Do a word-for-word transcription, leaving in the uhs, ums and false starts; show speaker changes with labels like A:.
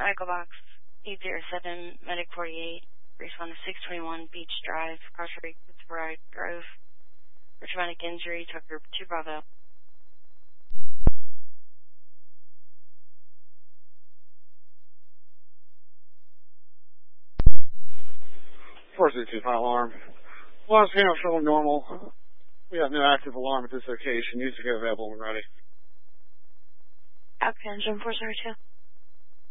A: Echo Box eight zero seven, Medic forty-eight, respond to six twenty-one Beach Drive, Cross Creek, Ride Grove, for traumatic injury to Group two Bravo.
B: four zero two file alarm. Los Angeles feeling normal. We have no active alarm at this location. Music available when ready.
A: App engine four zero two.